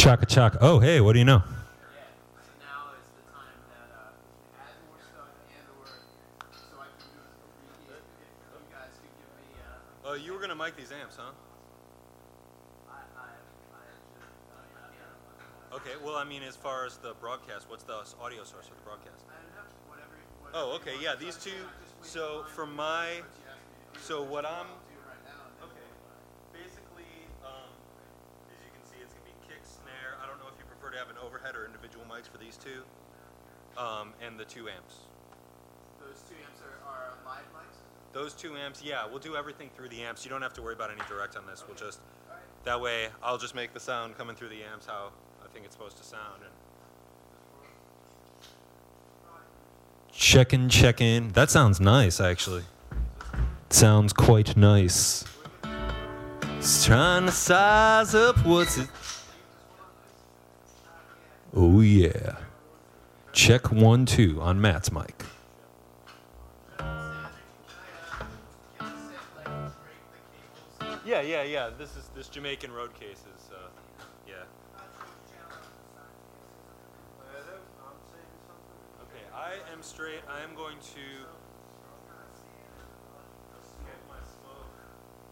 Chaka chaka. Oh, hey, what do you know? Yeah. So now is the time that add more stuff and or so I can do a reheat. If you guys could give me Oh, you were gonna mic these amps, huh? Okay. Well, I mean, as far as the broadcast, what's the audio source for the broadcast? I don't know. Whatever Oh, okay. Yeah, these two. So from my, so what I'm. Okay. Basically, as you can see, it's gonna be kick, snare. I don't know if you prefer to have an overhead or individual mics for these two, and the two amps. Those two amps are live mics? Those two amps, yeah, we'll do everything through the amps. You don't have to worry about any direct on this. We'll just, that way, I'll just make the sound coming through the amps how I think it's supposed to sound. And check in. That sounds nice, actually. Sounds quite nice. Just trying to size up what's it. Oh, yeah. Check 1, 2 on Matt's mic. Yeah. This Jamaican road case is, yeah. Okay, I am straight. I am going to